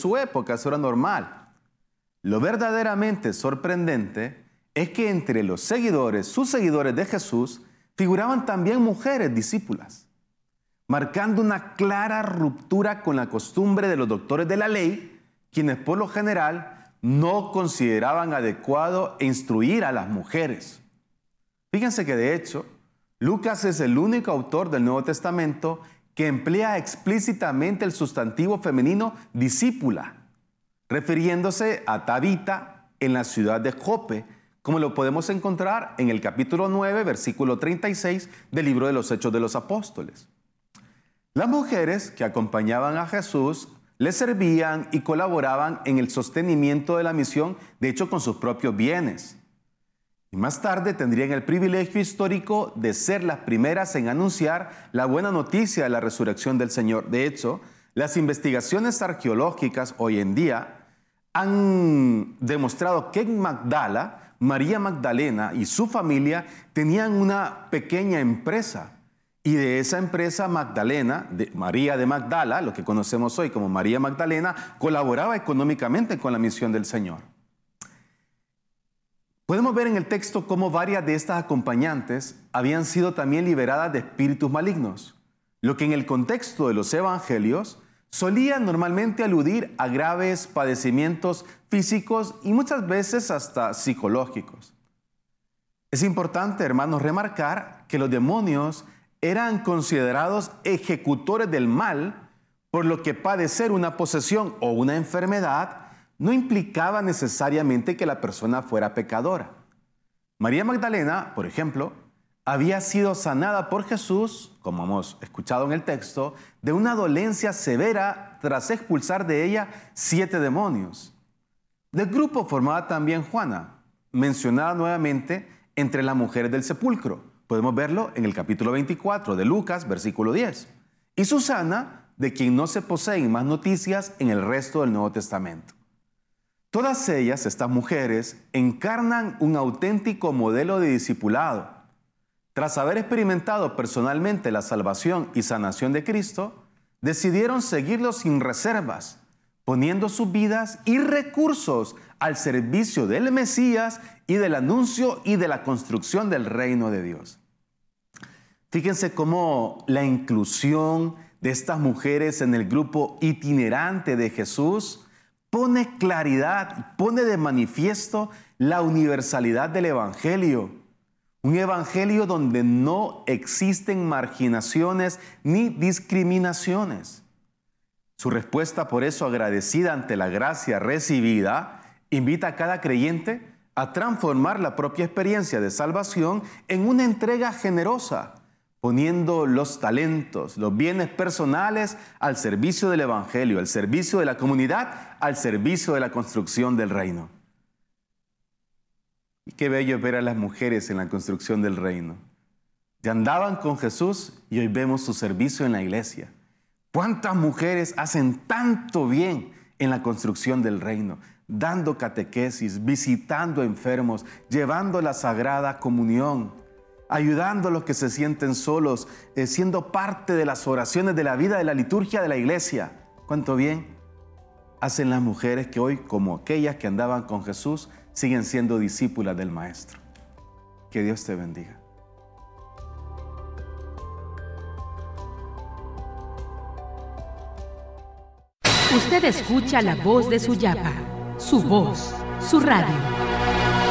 su época, eso era normal. Lo verdaderamente sorprendente es que entre los seguidores, sus seguidores de Jesús, figuraban también mujeres discípulas, marcando una clara ruptura con la costumbre de los doctores de la ley, quienes por lo general no consideraban adecuado instruir a las mujeres. Fíjense que de hecho, Lucas es el único autor del Nuevo Testamento que emplea explícitamente el sustantivo femenino discípula, refiriéndose a Tabita en la ciudad de Jope, como lo podemos encontrar en el capítulo 9, versículo 36 del libro de los Hechos de los Apóstoles. Las mujeres que acompañaban a Jesús le servían y colaboraban en el sostenimiento de la misión, de hecho con sus propios bienes. Y más tarde tendrían el privilegio histórico de ser las primeras en anunciar la buena noticia de la resurrección del Señor. De hecho, las investigaciones arqueológicas hoy en día han demostrado que en Magdala, María Magdalena y su familia tenían una pequeña empresa. Y de esa empresa Magdalena, María de Magdala, lo que conocemos hoy como María Magdalena, colaboraba económicamente con la misión del Señor. Podemos ver en el texto cómo varias de estas acompañantes habían sido también liberadas de espíritus malignos, lo que en el contexto de los evangelios solía normalmente aludir a graves padecimientos físicos y muchas veces hasta psicológicos. Es importante, hermanos, remarcar que los demonios eran considerados ejecutores del mal, por lo que padecer una posesión o una enfermedad no implicaba necesariamente que la persona fuera pecadora. María Magdalena, por ejemplo, había sido sanada por Jesús, como hemos escuchado en el texto, de una dolencia severa tras expulsar de ella 7 demonios. Del grupo formaba también Juana, mencionada nuevamente entre las mujeres del sepulcro. Podemos verlo en el capítulo 24 de Lucas, versículo 10. Y Susana, de quien no se poseen más noticias en el resto del Nuevo Testamento. Todas ellas, estas mujeres, encarnan un auténtico modelo de discipulado. Tras haber experimentado personalmente la salvación y sanación de Cristo, decidieron seguirlo sin reservas, poniendo sus vidas y recursos al servicio del Mesías y del anuncio y de la construcción del reino de Dios. Fíjense cómo la inclusión de estas mujeres en el grupo itinerante de Jesús pone claridad y pone de manifiesto la universalidad del Evangelio. Un Evangelio donde no existen marginaciones ni discriminaciones. Su respuesta, por eso, agradecida ante la gracia recibida, invita a cada creyente a transformar la propia experiencia de salvación en una entrega generosa, poniendo los talentos, los bienes personales al servicio del Evangelio, al servicio de la comunidad, al servicio de la construcción del reino. Y qué bello ver a las mujeres en la construcción del reino. Ya andaban con Jesús y hoy vemos su servicio en la iglesia. ¿Cuántas mujeres hacen tanto bien en la construcción del reino? Dando catequesis, visitando enfermos, llevando la sagrada comunión, ayudando a los que se sienten solos, siendo parte de las oraciones de la vida de la liturgia de la iglesia. ¿Cuánto bien hacen las mujeres que hoy, como aquellas que andaban con Jesús, siguen siendo discípulas del Maestro? Que Dios te bendiga. Usted escucha la voz de Suyapa, su voz, su radio.